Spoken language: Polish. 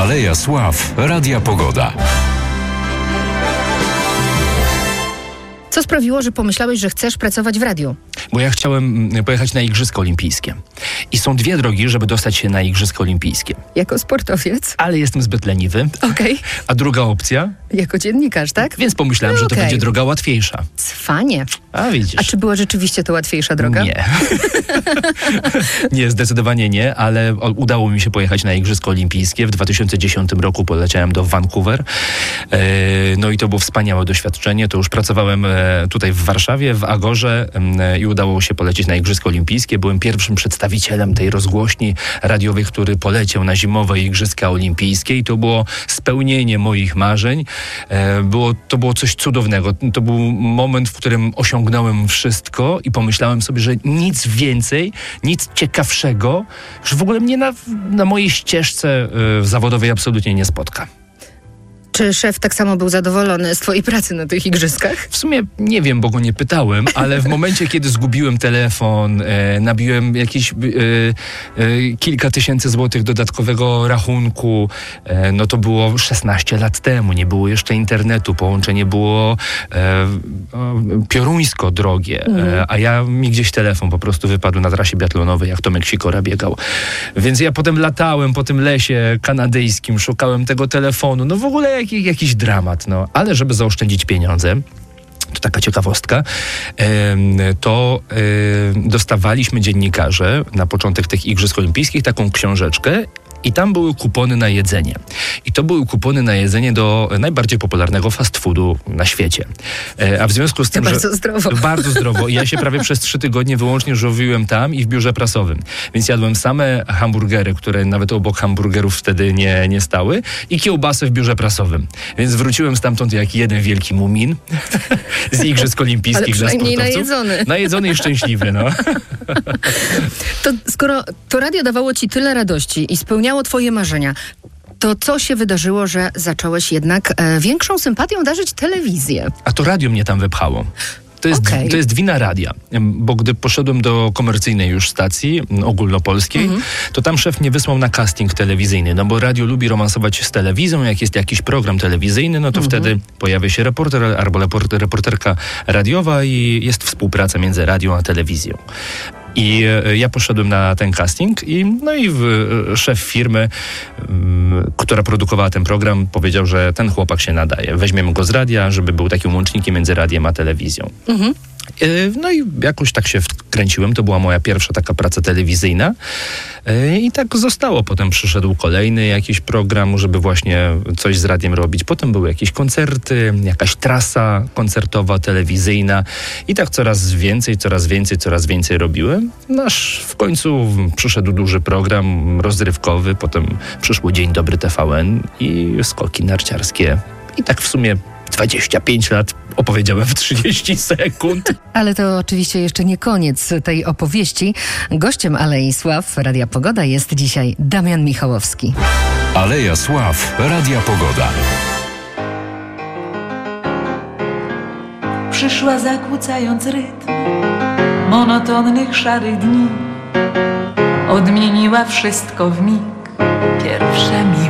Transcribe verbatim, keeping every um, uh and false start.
Aleja Sław, Radia Pogoda. Co sprawiło, że pomyślałeś, że chcesz pracować w radiu? Bo ja chciałem pojechać na Igrzyska Olimpijskie. I są dwie drogi, żeby dostać się na Igrzyska Olimpijskie. Jako sportowiec? Ale jestem zbyt leniwy. Okej. Okay. A druga opcja? Jako dziennikarz, tak? Więc pomyślałem, no, że okay. to będzie droga łatwiejsza. Cwanie. A widzisz. A czy była rzeczywiście to łatwiejsza droga? Nie. Nie, zdecydowanie nie, ale udało mi się pojechać na Igrzyska Olimpijskie. W dwa tysiące dziesiątym roku poleciałem do Vancouver. No i to było wspaniałe doświadczenie. To już pracowałem tutaj w Warszawie, w Agorze i udało się polecieć na Igrzyska Olimpijskie. Byłem pierwszym przedstawicielem tej rozgłośni radiowej, który poleciał na zimowe Igrzyska Olimpijskie i to było spełnienie moich marzeń. Było, to było coś cudownego. To był moment, w którym osiągnąłem wszystko i pomyślałem sobie, że nic więcej, nic ciekawszego już w ogóle mnie na, na mojej ścieżce zawodowej absolutnie nie spotka. Czy szef tak samo był zadowolony z twojej pracy na tych igrzyskach? W sumie nie wiem, bo go nie pytałem, ale w momencie, kiedy zgubiłem telefon, e, nabiłem jakieś e, e, kilka tysięcy złotych dodatkowego rachunku, e, no to było szesnaście lat temu, nie było jeszcze internetu, połączenie było e, pioruńsko drogie, mhm. e, a ja mi gdzieś telefon po prostu wypadł na trasie biatlonowej, jak Tomek Sikora biegał. Więc ja potem latałem po tym lesie kanadyjskim, szukałem tego telefonu, no w ogóle jak jakiś dramat, no. Ale żeby zaoszczędzić pieniądze, to taka ciekawostka, to dostawaliśmy dziennikarze na początek tych Igrzysk Olimpijskich taką książeczkę i tam były kupony na jedzenie. I to były kupony na jedzenie do najbardziej popularnego fast foodu na świecie. A w związku z tym, to że... Bardzo zdrowo. Bardzo zdrowo. I ja się prawie przez trzy tygodnie wyłącznie żywiłem tam i w biurze prasowym. Więc jadłem same hamburgery, które nawet obok hamburgerów wtedy nie, nie stały i kiełbasę w biurze prasowym. Więc wróciłem stamtąd jak jeden wielki mumin z Igrzysk Olimpijskich dla sportowców. najedzony. Najedzony i szczęśliwy, no. To skoro to radio dawało ci tyle radości i spełniało twoje marzenia, to co się wydarzyło, że zacząłeś jednak e, większą sympatią darzyć telewizję? A to radio mnie tam wypchało. To jest, okay. to jest wina radia, bo gdy poszedłem do komercyjnej już stacji ogólnopolskiej, mm-hmm. to tam szef mnie wysłał na casting telewizyjny, no bo radio lubi romansować z telewizją, jak jest jakiś program telewizyjny, no to mm-hmm. wtedy pojawia się reporter albo reporterka radiowa i jest współpraca między radią a telewizją. I ja poszedłem na ten casting i no i szef firmy, um, która produkowała ten program, powiedział, że ten chłopak się nadaje. Weźmiemy go z radia, żeby był takim łącznikiem między radiem a telewizją. Mhm. No i jakoś tak się wkręciłem. To była moja pierwsza taka praca telewizyjna. I tak zostało. Potem przyszedł kolejny jakiś program, żeby właśnie coś z radiem robić. Potem były jakieś koncerty, jakaś trasa koncertowa, telewizyjna. I tak coraz więcej, coraz więcej, coraz więcej robiłem. No aż w końcu przyszedł duży program rozrywkowy. Potem przyszło Dzień Dobry T V N i skoki narciarskie. I tak w sumie dwadzieścia pięć lat opowiedziałem w trzydzieści sekund. Ale to oczywiście jeszcze nie koniec tej opowieści. Gościem Alei Sław Radia Pogoda jest dzisiaj Damian Michałowski. Aleja Sław, Radia Pogoda. Przyszła zakłócając rytm monotonnych szarych dni. Odmieniła wszystko w mig. Pierwsza miłość.